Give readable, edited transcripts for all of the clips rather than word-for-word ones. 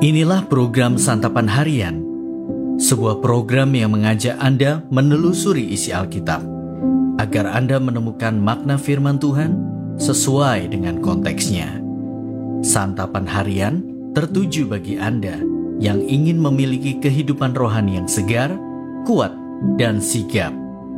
Inilah program Santapan Harian, sebuah program yang mengajak Anda menelusuri isi Alkitab, agar Anda menemukan makna firman Tuhan sesuai dengan konteksnya. Santapan Harian tertuju bagi Anda yang ingin memiliki kehidupan rohani yang segar, kuat, dan sigap.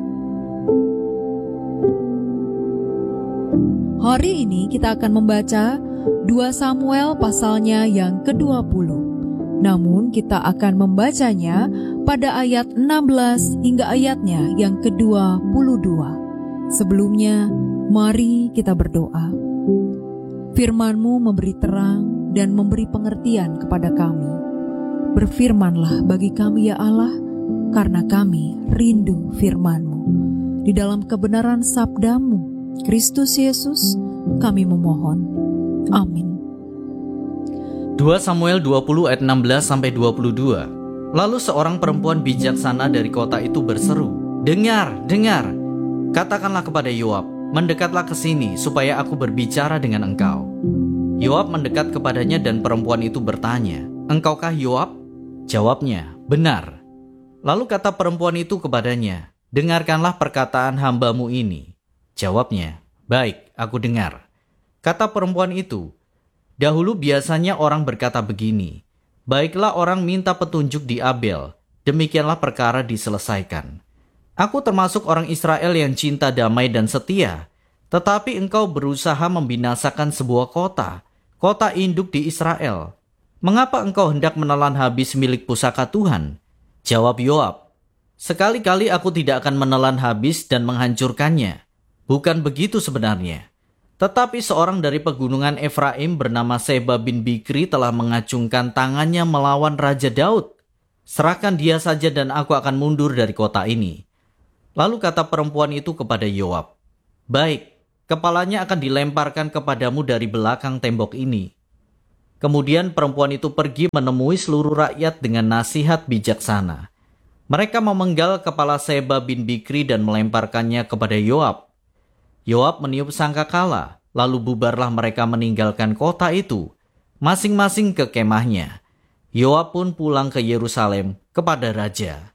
Hari ini kita akan membaca 2 Samuel pasalnya yang ke-20. Namun kita akan membacanya pada ayat 16 hingga ayatnya yang ke-22. Sebelumnya, mari kita berdoa. Firman-Mu memberi terang dan memberi pengertian kepada kami. Berfirmanlah bagi kami ya Allah, karena kami rindu firman-Mu. Di dalam kebenaran sabda-Mu, Kristus Yesus, kami memohon. Amin. 2 Samuel 20 ayat 16-22. Lalu seorang perempuan bijaksana dari kota itu berseru, "Dengar, dengar! Katakanlah kepada Yoab, mendekatlah ke sini supaya aku berbicara dengan engkau." Yoab mendekat kepadanya dan perempuan itu bertanya, "Engkaukah Yoab?" Jawabnya, "Benar." Lalu kata perempuan itu kepadanya, "Dengarkanlah perkataan hamba-Mu ini." Jawabnya, "Baik, aku dengar." Kata perempuan itu, "Dahulu biasanya orang berkata begini, baiklah orang minta petunjuk di Abel, demikianlah perkara diselesaikan. Aku termasuk orang Israel yang cinta damai dan setia, tetapi engkau berusaha membinasakan sebuah kota, kota induk di Israel. Mengapa engkau hendak menelan habis milik pusaka Tuhan?" Jawab Yoab, "Sekali-kali aku tidak akan menelan habis dan menghancurkannya. Bukan begitu sebenarnya. Tetapi seorang dari pegunungan Efraim bernama Seba bin Bikri telah mengacungkan tangannya melawan Raja Daud. Serahkan dia saja dan aku akan mundur dari kota ini." Lalu kata perempuan itu kepada Yoab, "Baik, kepalanya akan dilemparkan kepadamu dari belakang tembok ini." Kemudian perempuan itu pergi menemui seluruh rakyat dengan nasihat bijaksana. Mereka memenggal kepala Seba bin Bikri dan melemparkannya kepada Yoab. Yoab meniup sangkakala, lalu bubarlah mereka meninggalkan kota itu, masing-masing ke kemahnya. Yoab pun pulang ke Yerusalem kepada raja.